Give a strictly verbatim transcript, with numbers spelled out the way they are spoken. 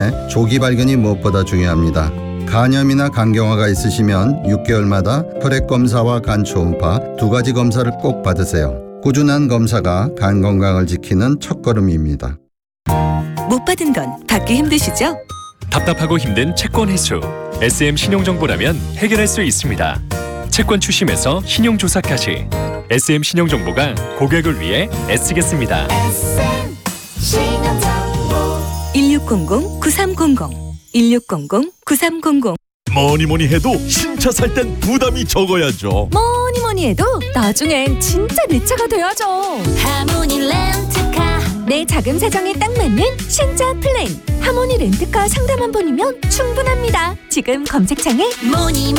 조기 발견이 무엇보다 중요합니다. 간염이나 간경화가 있으시면 육 개월마다 혈액 검사와 간 초음파 두 가지 검사를 꼭 받으세요. 꾸준한 검사가 간 건강을 지키는 첫걸음입니다. 못 받은 건 받기 힘드시죠? 답답하고 힘든 채권 회수. 에스엠 신용정보라면 해결할 수 있습니다. 채권 추심에서 신용조사까지 에스엠 신용정보가 고객을 위해 애쓰겠습니다. 에스엠 신용정보 일육공공 구삼공공 일육공공 구삼공공. 뭐니 뭐니 해도 신차 살 땐 부담이 적어야죠. 뭐니 뭐니 해도 나중엔 진짜 내 차가 돼야죠. 하모니 렌트카 내 자금 사정에 딱 맞는 신차 플랜. 하모니 렌트카 상담 한 번이면 충분합니다. 지금 검색창에 뭐니